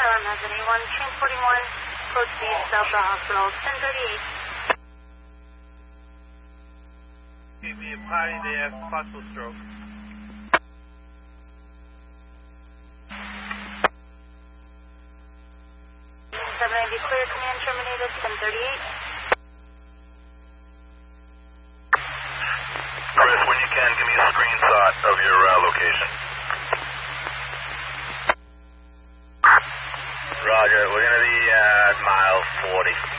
Alarm has an A1, train 41, proceed south to hospital, 1038. Give me a party there, possible stroke. 790 clear, command terminated, 1038. Chris, when you can, give me a screenshot of your location. Roger, we're going to be at mile 40.